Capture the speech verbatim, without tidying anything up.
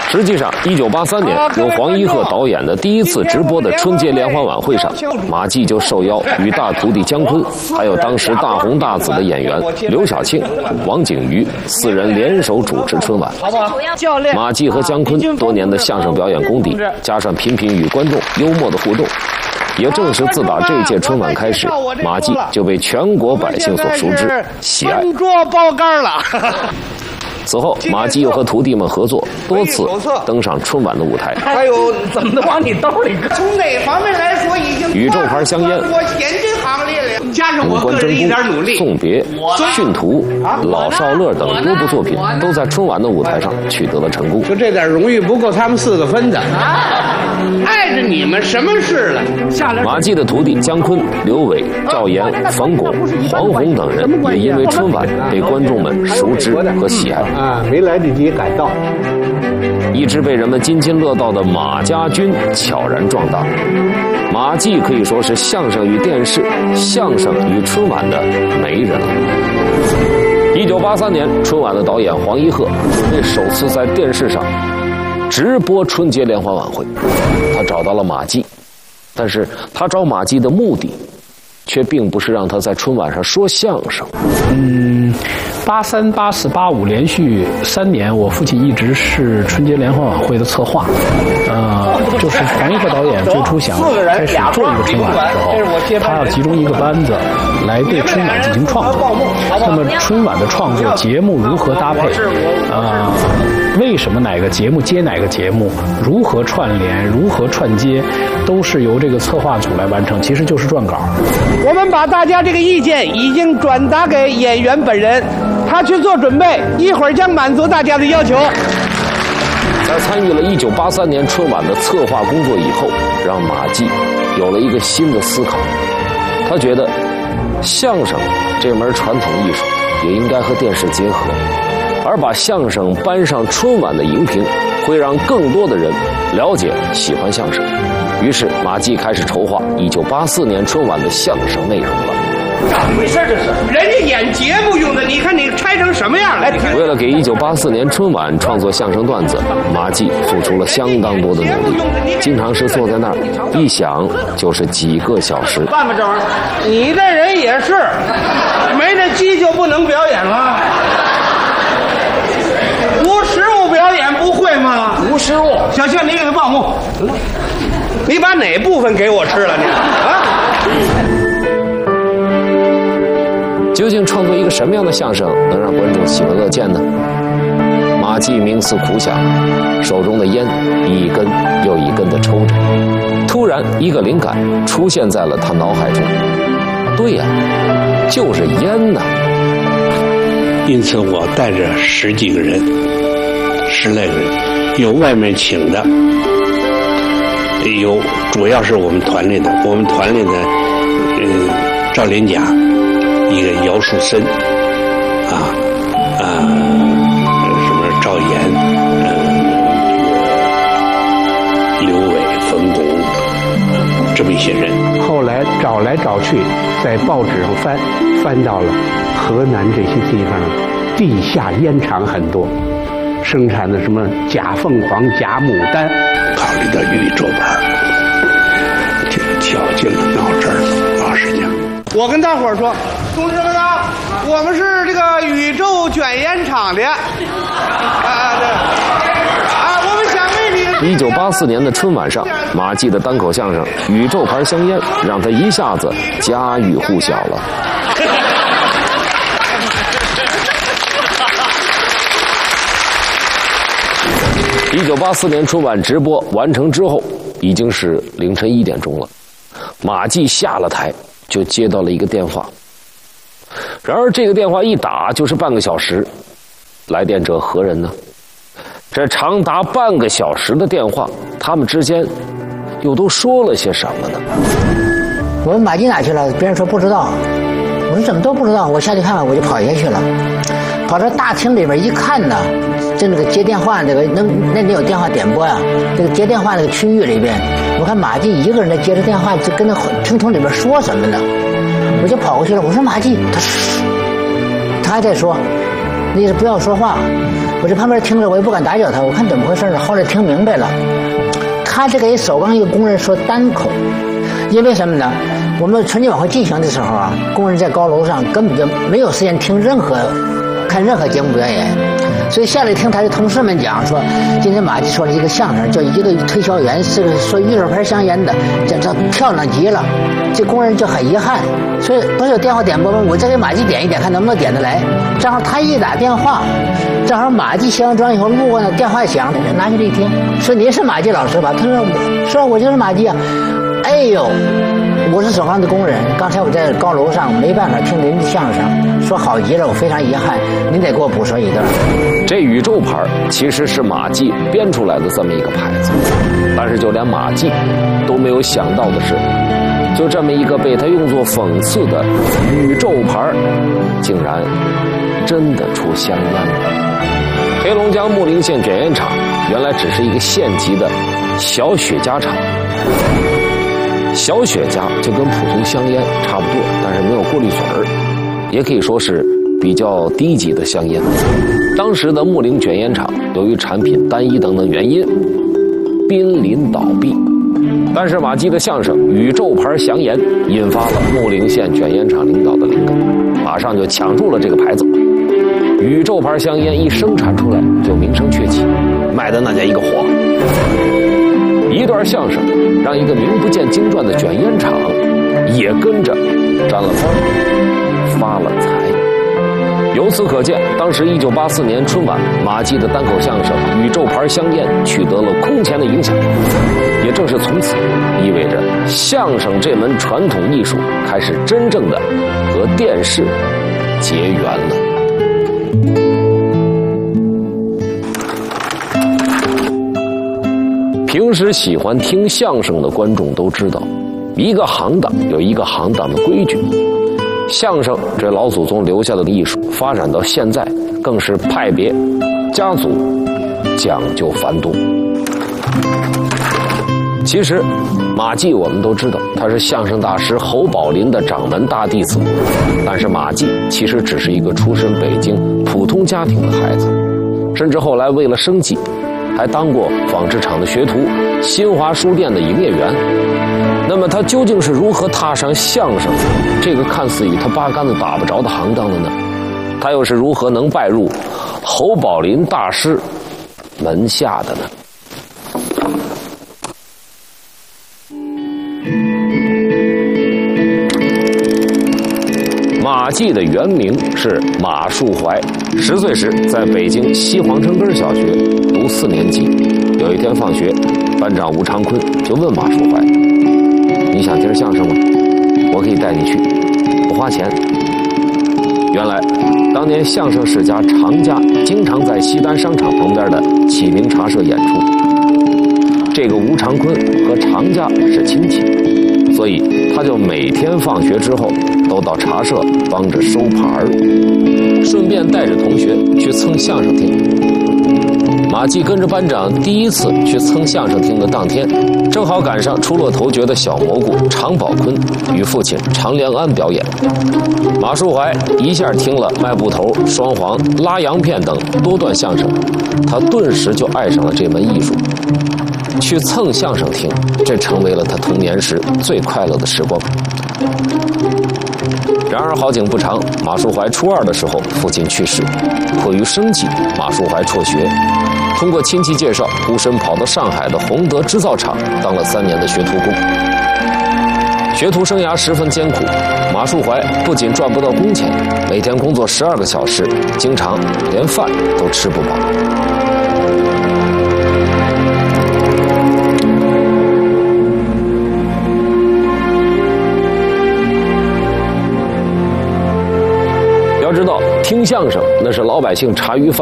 实际上，一九八三年由黄一鹤导演的第一次直播的春节联欢晚会上，马季就受邀与大徒弟姜昆，还有当时大红大紫的演员刘晓庆、王景瑜四人联手主持春晚。马季和姜昆多年的相声表演功底，加上频频与观众幽默的互动，也正是自打这届春晚开始，马季就被全国百姓所熟知、喜爱。 餐桌包干了。 此后，马季又和徒弟们合作，多次登上春晚的舞台。 还有怎么往你兜里搁？从哪方面来说，已经宇宙牌香烟、 我先进行列了。加上我五官个人一真点努力， 送别、训徒、老少乐等多部作品都在春晚的舞台上取得了成功。 就这点荣誉不够他们四个分的啊！碍着你们什么事了？下来。 马季的徒弟姜昆、刘伟、赵岩、冯巩、黄宏等人也因为春晚被观众们熟知和喜爱。 啊，没来得及改道。 一直被人们津津乐道的马家军悄然壮大。马季可以说是相声与电视、相声与春晚的媒人了。一九八三年，春晚的导演黄一鹤准备首次在电视上直播春节联欢晚会，他找到了马季，但是他找马季的目的却并不是让他在春晚上说相声。 嗯，八三、八四、八五连续三年，我父亲一直是春节联欢晚会的策划。呃，就是黄一鹤导演最初想开始做一个春晚的时候，他要集中一个班子来对春晚进行创作。那么春晚的创作节目如何搭配？呃，为什么哪个节目接哪个节目？如何串联？如何串接？都是由这个策划组来完成，其实就是撰稿。 我们把大家这个意见已经转达给演员本人，他去做准备，一会儿将满足大家的要求。 在参与了一九八三年春晚的策划工作以后，让马季有了一个新的思考。他觉得相声这门传统艺术也应该和电视结合，而把相声搬上春晚的荧屏，会让更多的人了解、喜欢相声。于是马季开始筹划一九八四年春晚的相声内容了。 咋回事这是？人家演节目用的，你看你拆成什么样了？ 为了给一九八四年春晚创作相声段子，马季付出了相当多的努力，经常是坐在那儿一想就是几个小时。 半不钟，你这人也是，没这鸡就不能表演了。无实物表演不会吗？无实物。小庆，你给他报幕。你把哪部分给我吃了你啊？ 究竟创作一个什么样的相声能让观众喜闻乐见呢？马季冥思苦想，手中的烟一根又一根的抽着，突然一个灵感出现在了他脑海中。对呀，就是烟呐！ 因此我带着十几个人，十来个人，有外面请的，有主要是我们团里的，我们团里的，嗯，赵连甲。一个姚树森，啊啊，什么赵岩，呃，刘伟、冯巩，这么一些人。 后来找来找去，在报纸上翻，翻到了河南这些地方，地下烟厂很多，生产的什么假凤凰、假牡丹。 考虑到宇宙牌，就绞尽了脑汁儿，老实讲。 我跟大伙儿说，同志们啊，我们是这个宇宙卷烟厂的，啊，对，啊，我们想为你。 一九八四年的春晚上，马季的单口相声《宇宙牌香烟》让他一下子家喻户晓了。一九八四年春晚直播完成之后，已经是凌晨一点钟了。马季下了台，就接到了一个电话。然而这个电话一打就是半个小时，来电者何人呢？这长达半个小时的电话，他们之间又都说了些什么呢？ 我问马季哪去了？别人说不知道。我说怎么都不知道？我下去看看，我就跑下去了。跑到大厅里边一看呢，就那个接电话那个那那里有电话点拨呀、啊，这个接电话那个区域里边，我看马季一个人在接着电话，就跟那听筒里边说什么呢？我就跑过去了，我说马季，他他还在说， 那意思不要说话。我在旁边听着，我也不敢打搅他，我看怎么回事呢？后来听明白了，他这给首钢一个工人说单口，因为什么呢？我们春节晚会进行的时候啊，工人在高楼上根本就没有时间听任何、看任何节目表演，所以下来听他的同事们讲说，今天马季说了一个相声，叫一个推销员是个说玉手牌香烟的，这这漂亮极了，这工人就很遗憾，所以不是有电话点播吗？我再给马季点一点，看能不能点得来。正好他一打电话，正好马季卸完妆以后路过呢，电话响，拿起来一听，说您是马季老师吧？他说说我就是马季啊。哎呦，我是首钢的工人，刚才我在高楼上没办法听您的相声，说好极了，我非常遗憾，您得给我补说一段。 这宇宙牌其实是马季编出来的这么一个牌子，但是就连马季都没有想到的是，就这么一个被他用作讽刺的宇宙牌，竟然真的出香烟了。黑龙江木陵县卷烟厂原来只是一个县级的小雪茄厂。小雪茄就跟普通香烟差不多，但是没有过滤嘴儿，也可以说是比较低级的香烟。当时的木陵卷烟厂由于产品单一等等原因濒临倒闭，但是马季的相声宇宙牌香烟引发了木陵县卷烟厂领导的灵感，马上就抢注了这个牌子。宇宙牌香烟一生产出来就名声鹊起，卖的那叫一个火。一段相声让一个名不见经传的卷烟厂也跟着沾了风，发了财。由此可见，当时一九八四年春晚马季的单口相声《宇宙牌香烟》取得了空前的影响。也正是从此，意味着相声这门传统艺术开始真正的和电视结缘了。平时喜欢听相声的观众都知道，一个行当有一个行当的规矩。相声这老祖宗留下的艺术，发展到现在更是派别、家族讲究繁多。其实，马季我们都知道，他是相声大师侯宝林的掌门大弟子，但是马季其实只是一个出身北京普通家庭的孩子，甚至后来为了生计，还当过纺织厂的学徒、新华书店的营业员。那么他究竟是如何踏上相声这个看似与他八竿子打不着的行当的呢？他又是如何能拜入侯宝林大师门下的呢？马季的原名是马树怀，十岁时在北京西皇城根小学读四年级。有一天放学，班长吴长坤就问马树怀：“你想听相声吗？我可以带你去，不花钱。”原来，当年相声世家常家经常在西单商场旁边的启明茶社演出。这个吴长坤和常家是亲戚，所以他就每天放学之后都到茶社帮着收牌儿，顺便带着同学去蹭相声听。马季跟着班长第一次去蹭相声厅的当天，正好赶上出了头角的小蘑菇常宝坤与父亲常良安表演。马树怀一下听了卖布头、双簧、拉洋片等多段相声，他顿时就爱上了这门艺术。去蹭相声厅，这成为了他童年时最快乐的时光。然而好景不长，马树怀初二的时候父亲去世，迫于生计，马树怀辍学，通过亲戚介绍，孤身跑到上海的宏德制造厂当了三年的学徒工。学徒生涯十分艰苦，马树怀不仅赚不到工钱，每天工作十二个小时，经常连饭都吃不饱。要知道，听相声那是老百姓茶余饭